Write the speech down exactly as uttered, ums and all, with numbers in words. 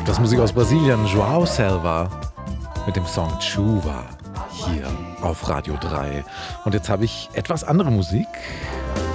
Das ist Musik aus Brasilien, João Selva mit dem Song Chuva hier auf Radio drei. Und jetzt habe ich etwas andere Musik.